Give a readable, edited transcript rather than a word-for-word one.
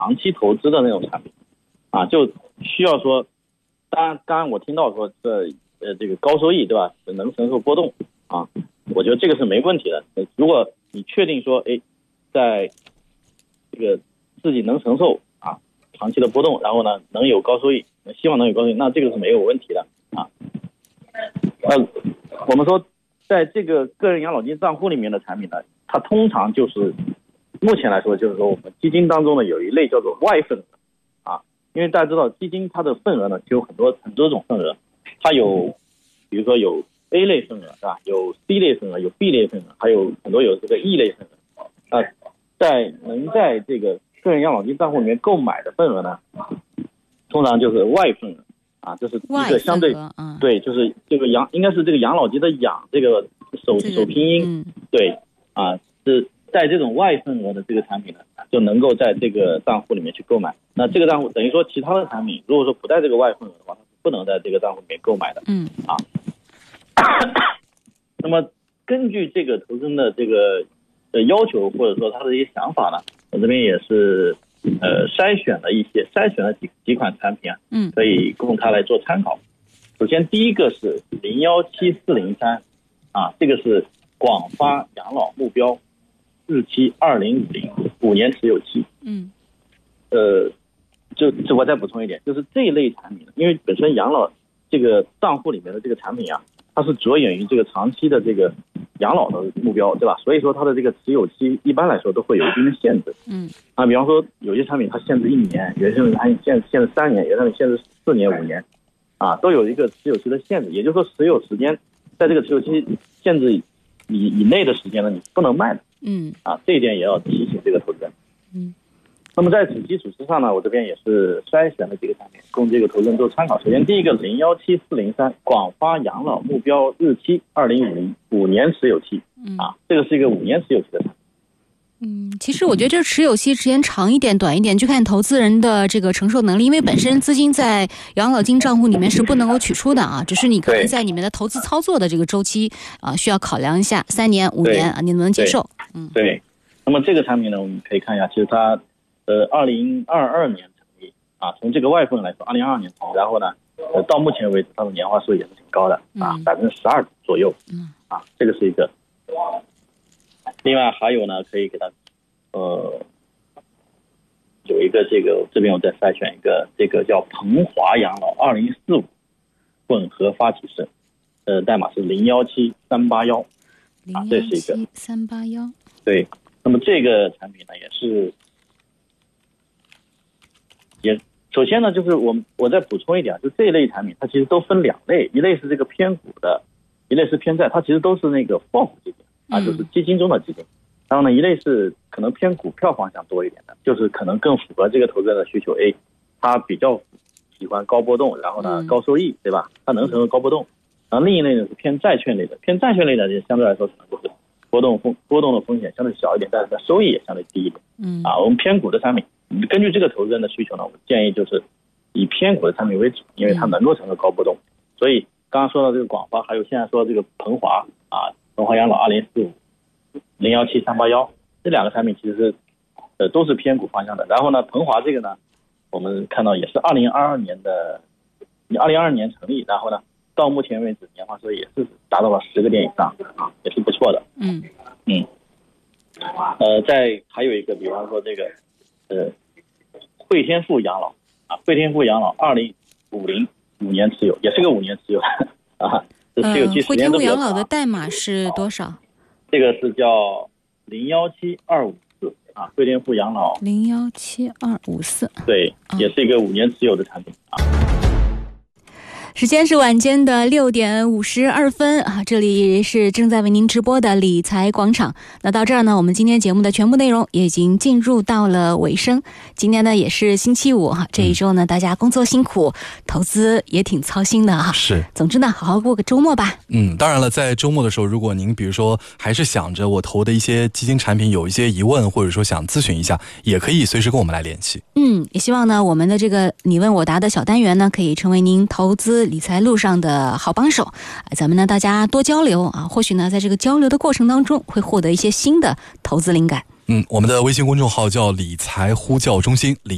长期投资的那种产品啊，就需要说，当然我听到说这个高收益对吧，能承受波动啊，我觉得这个是没问题的。如果你确定说在这个自己能承受啊长期的波动，然后呢能有高收益，希望能有高收益，那这个是没有问题的啊。我们说在这个个人养老金账户里面的产品呢，它通常就是目前来说就是说我们基金当中呢有一类叫做外份额啊，因为大家知道基金它的份额呢就有很多种份额，它有比如说有 A 类份额是吧，有 C 类份额，有 B 类份额，还有很多有这个 E 类份额啊，能在这个个人养老金账户里面购买的份额呢，通常就是外份额啊，这是一个相对对，就是这个应该是这个养老金的养这个首拼音对啊，是在这种外份额的这个产品呢，就能够在这个账户里面去购买。那这个账户等于说其他的产品如果说不在这个外份额的话，它是不能在这个账户里面购买的。那么根据这个投资人的这个要求或者说他的一些想法呢，我这边也是筛选了几款产品啊，可以供他来做参考。首先第一个是017403啊，这个是广发养老目标，日期2050，5年持有期。就我再补充一点，就是这一类产品，因为本身养老这个账户里面的这个产品啊，它是着眼于这个长期的这个养老的目标，对吧？所以说它的这个持有期一般来说都会有一定的限制。比方说有些产品它限制1年，有些产品它限制3年，有些产品限制4年、5年，啊，都有一个持有期的限制。也就是说，持有时间在这个持有期限制以内的时间呢，你不能卖的。这一点也要提醒这个投资人。那么在此基础之上呢，我这边也是筛选了几个产品供这个投资人做参考。首先第一个017403广发养老目标，日期2050，5年持有期啊，这个是一个5年持有期的产品。 其实我觉得这持有期时间长一点短一点就看投资人的这个承受能力，因为本身资金在养老金账户里面是不能够取出的啊，只是你可能在你们的投资操作的这个周期啊，需要考量一下3年5年啊，你能不能接受？ 对。那么这个产品呢，我们可以看一下，其实它2022年成立啊，从这个外份来说，2022年成立，然后呢，到目前为止它的年化收益也是挺高的啊，12%左右啊，这个是一个。另外还有呢，可以给它有一个这边我再筛选一个，这个叫鹏华养老2045混合发起式，代码是017381啊，这是一个 017381。 对，那么这个产品呢首先呢，就是我再补充一点，就这一类产品它其实都分2类，一类是这个偏股的，一类是偏债，它其实都是那个报酬基金啊，就是基金中的基金。然后呢，一类是可能偏股票方向多一点的，就是可能更符合这个投资人的需求。他比较喜欢高波动，然后呢高收益，对吧？他能承受高波动。然后另一类呢是偏债券类的，偏债券类的相对来说可能就是波动的风险相对小一点，但是它收益也相对低一点。我们偏股的产品，根据这个投资人的需求呢，我建议就是以偏股的产品为主，因为它能够承受高波动。所以刚刚说到这个广发，还有现在说这个鹏华啊，鹏华养老2045、017381这2个产品其实是都是偏股方向的。然后呢，鹏华这个呢，我们看到也是2022年成立，然后呢到目前为止年化收益也是达到了10个点以上啊，也是不错的。再还有一个，比方说这个汇添富养老啊，汇添富养老2050，5年持有，也是个5年持有啊。持有期时间都比较长。汇添富养老的代码是多少？ 这个是叫017254啊，汇添富养老 017254。 对，也是一个5年持有的产品啊。 时间是晚间的6点52分啊，这里是正在为您直播的理财广场。那到这儿呢，我们今天节目的全部内容也已经进入到了尾声。今天呢也是星期五哈，这一周呢大家工作辛苦，投资也挺操心的哈。 是。 总之呢，好好过个周末吧。 当然了，在周末的时候，如果您比如说还是想着我投的一些基金产品有一些疑问，或者说想咨询一下，也可以随时跟我们来联系。 也希望呢我们的这个你问我答的小单元呢，可以成为您投资理财路上的好帮手。咱们呢大家多交流啊，或许呢在这个交流的过程当中会获得一些新的投资灵感。 我们的微信公众号叫理财呼叫中心，理